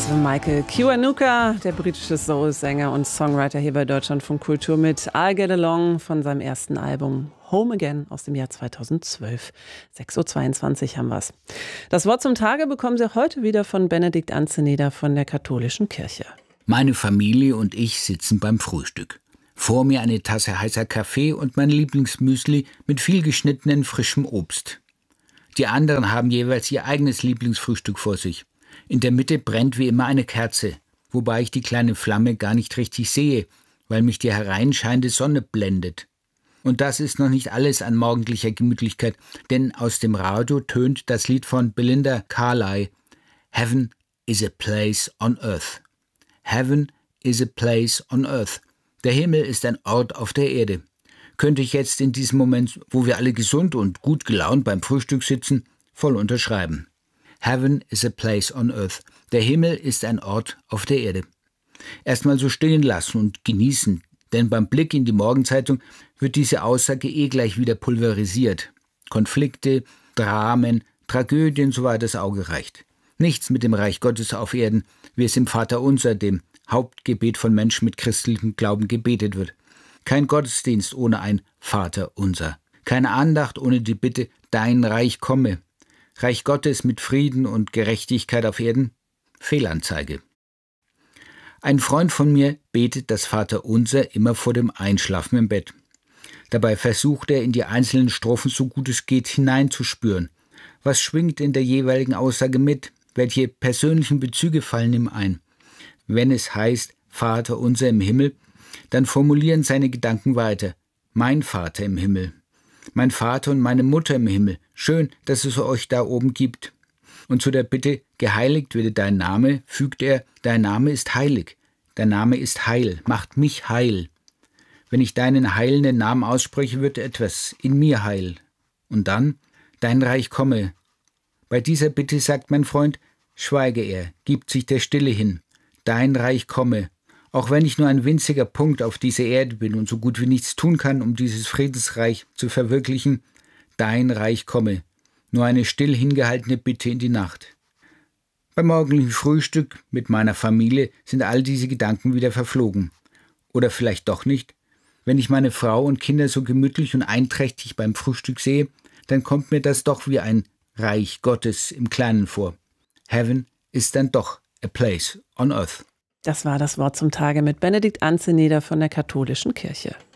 Das war Michael Kiwanuka, der britische Soul-Sänger und Songwriter hier bei Deutschlandfunk Kultur mit I'll Get Along von seinem ersten Album Home Again aus dem Jahr 2012. 6.22 Uhr haben wir es. Das Wort zum Tage bekommen Sie heute wieder von Benedikt Anzeneder von der Katholischen Kirche. Meine Familie und ich sitzen beim Frühstück. Vor mir eine Tasse heißer Kaffee und mein Lieblingsmüsli mit viel geschnittenen frischem Obst. Die anderen haben jeweils ihr eigenes Lieblingsfrühstück vor sich. In der Mitte brennt wie immer eine Kerze, wobei ich die kleine Flamme gar nicht richtig sehe, weil mich die hereinscheinende Sonne blendet. Und das ist noch nicht alles an morgendlicher Gemütlichkeit, denn aus dem Radio tönt das Lied von Belinda Carlisle, Heaven is a place on earth. Heaven is a place on earth. Der Himmel ist ein Ort auf der Erde. Könnte ich jetzt in diesem Moment, wo wir alle gesund und gut gelaunt beim Frühstück sitzen, voll unterschreiben. Heaven is a place on earth. Der Himmel ist ein Ort auf der Erde. Erstmal so stehen lassen und genießen, denn beim Blick in die Morgenzeitung wird diese Aussage gleich wieder pulverisiert. Konflikte, Dramen, Tragödien, soweit das Auge reicht. Nichts mit dem Reich Gottes auf Erden, wie es im Vaterunser, dem Hauptgebet von Menschen mit christlichem Glauben, gebetet wird. Kein Gottesdienst ohne ein Vaterunser. Keine Andacht ohne die Bitte, dein Reich komme. Reich Gottes mit Frieden und Gerechtigkeit auf Erden? Fehlanzeige. Ein Freund von mir betet das Vaterunser immer vor dem Einschlafen im Bett. Dabei versucht er, in die einzelnen Strophen so gut es geht hineinzuspüren. Was schwingt in der jeweiligen Aussage mit? Welche persönlichen Bezüge fallen ihm ein? Wenn es heißt, Vater unser im Himmel, dann formulieren seine Gedanken weiter. Mein Vater im Himmel. Mein Vater und meine Mutter im Himmel. Schön, dass es euch da oben gibt. Und zu der Bitte, geheiligt werde dein Name, fügt er, dein Name ist heilig. Dein Name ist heil, macht mich heil. Wenn ich deinen heilenden Namen ausspreche, wird etwas in mir heil. Und dann, dein Reich komme. Bei dieser Bitte sagt mein Freund, schweige er, gibt sich der Stille hin. Dein Reich komme. Auch wenn ich nur ein winziger Punkt auf dieser Erde bin und so gut wie nichts tun kann, um dieses Friedensreich zu verwirklichen, dein Reich komme. Nur eine still hingehaltene Bitte in die Nacht. Beim morgendlichen Frühstück mit meiner Familie sind all diese Gedanken wieder verflogen. Oder vielleicht doch nicht. Wenn ich meine Frau und Kinder so gemütlich und einträchtig beim Frühstück sehe, dann kommt mir das doch wie ein Reich Gottes im Kleinen vor. Heaven ist dann doch a place on earth. Das war das Wort zum Tage mit Benedikt Anzeneder von der Katholischen Kirche.